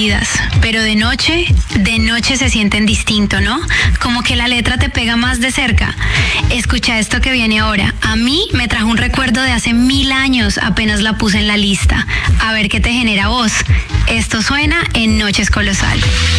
oídas, pero de noche se sienten distinto, ¿no? Como que la letra te pega más de cerca. Escucha esto que viene ahora. A mí me trajo un recuerdo de hace 1000 años, apenas la puse en la lista. A ver qué te genera voz. Esto suena en Noches Colosal.